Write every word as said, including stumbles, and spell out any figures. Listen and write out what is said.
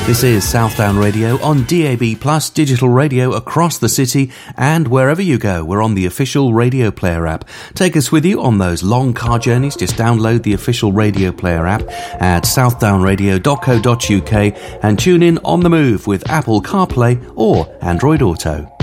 This is Southdown Radio on D A B Plus, digital radio across the city and wherever you go. We're on the official Radio Player app. Take us with you on those long car journeys. Just download the official Radio Player app at southdown radio dot co dot uk and tune in on the move with Apple CarPlay or Android Auto.